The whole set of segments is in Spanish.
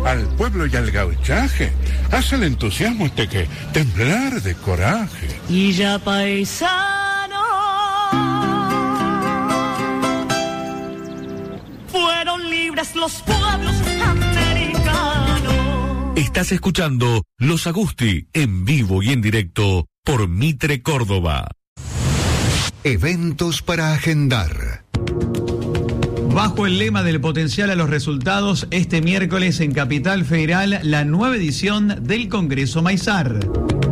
al pueblo y al gauchaje. Hace el entusiasmo que temblar de coraje. Y ya paisano, fueron libres los pueblos americanos. Estás escuchando Los Agusti en vivo y en directo por Mitre Córdoba. Eventos para agendar. Bajo el lema del potencial a los resultados, este miércoles en Capital Federal, la nueva edición del Congreso Maizar.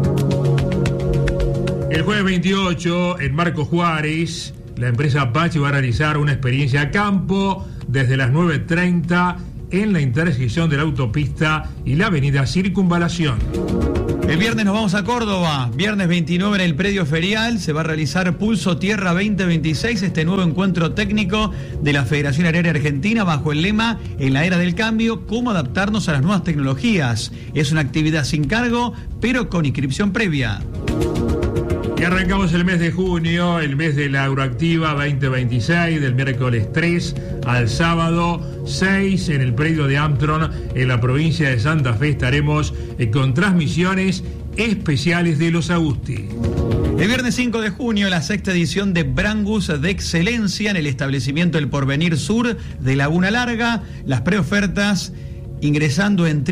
El jueves 28, en Marco Juárez, la empresa Apache va a realizar una experiencia a campo desde las 9:30 en la intersección de la autopista y la avenida Circunvalación. El viernes nos vamos a Córdoba. Viernes 29 en el predio ferial se va a realizar Pulso Tierra 2026, este nuevo encuentro técnico de la Federación Aérea Argentina bajo el lema En la era del cambio, cómo adaptarnos a las nuevas tecnologías. Es una actividad sin cargo, pero con inscripción previa. Y arrancamos el mes de junio, el mes de la Agroactiva 2026, del miércoles 3 al sábado 6 en el predio de Amtron, en la provincia de Santa Fe. Estaremos con transmisiones especiales de Los Agusti. El viernes 5 de junio, la sexta edición de Brangus de Excelencia en el establecimiento El Porvenir Sur de Laguna Larga. Las preofertas ingresando en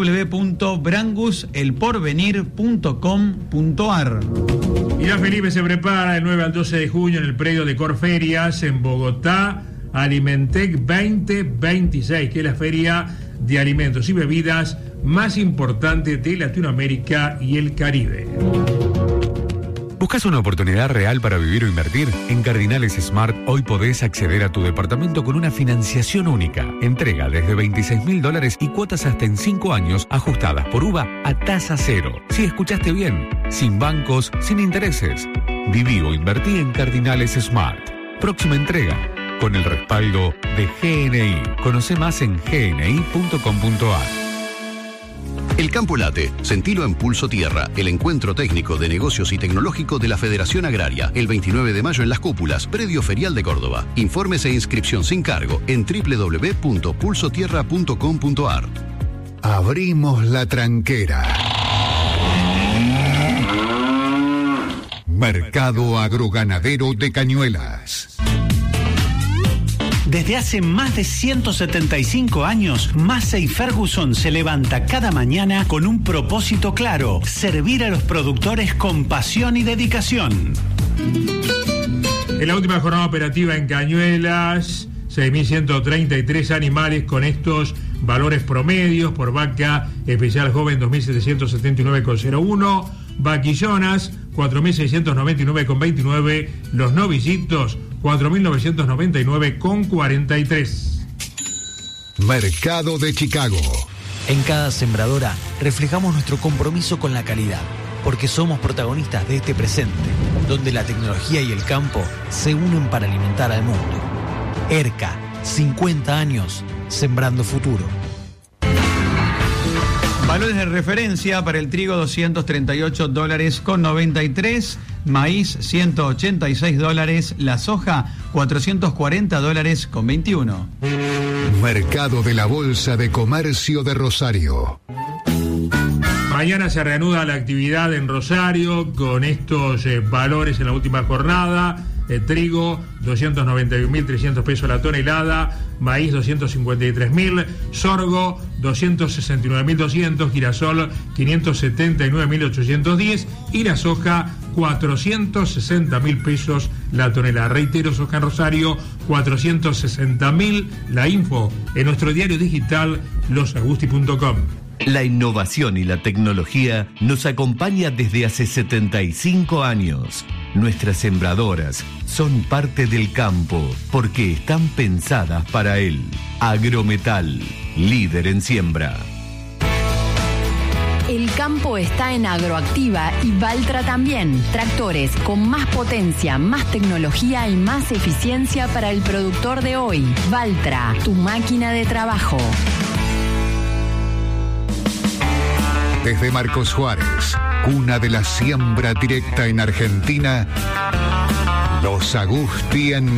www.branguselporvenir.com.ar. Y la Felipe se prepara del 9 al 12 de junio en el predio de Corferias en Bogotá, Alimentec 2026, que es la feria de alimentos y bebidas más importante de Latinoamérica y el Caribe. ¿Buscas una oportunidad real para vivir o invertir? En Cardinales Smart hoy podés acceder a tu departamento con una financiación única. Entrega desde $26.000 y cuotas hasta en 5 años ajustadas por UVA a tasa cero. Si escuchaste bien, sin bancos, sin intereses. Viví o invertí en Cardinales Smart. Próxima entrega, con el respaldo de GNI. Conoce más en gni.com.ar. El Campo Late, sentilo en Pulso Tierra, el encuentro técnico de negocios y tecnológico de la Federación Agraria, el 29 de mayo en Las Cúpulas, predio ferial de Córdoba. Informes e inscripción sin cargo en www.pulsotierra.com.ar. Abrimos la tranquera. Mercado Agroganadero de Cañuelas. Desde hace más de 175 años, Massey Ferguson se levanta cada mañana con un propósito claro: servir a los productores con pasión y dedicación. En la última jornada operativa en Cañuelas, 6.133 animales con estos valores promedios: por vaca especial joven 2.779,01, vaquillonas 4.699,29, los novillitos 4.999,43. Mercado de Chicago. En cada sembradora reflejamos nuestro compromiso con la calidad, porque somos protagonistas de este presente, donde la tecnología y el campo se unen para alimentar al mundo. ERCA, 50 años, sembrando futuro. Valores de referencia para el trigo: $238,93, maíz $186, la soja $440,21. Mercado de la Bolsa de Comercio de Rosario. Mañana se reanuda la actividad en Rosario con estos valores en la última jornada. Trigo, 291.300 pesos la tonelada, maíz 253.000, sorgo 269.200, girasol 579.810 y la soja 460.000 pesos la tonelada. Reitero, soja en Rosario 460.000. La info en nuestro diario digital losagusti.com. La innovación y la tecnología nos acompaña desde hace 75 años. Nuestras sembradoras son parte del campo porque están pensadas para él. Agrometal, líder en siembra. El campo está en Agroactiva y Valtra también. Tractores con más potencia, más tecnología y más eficiencia para el productor de hoy. Valtra, tu máquina de trabajo. Desde Marcos Juárez, cuna de la siembra directa en Argentina, Los Agusti en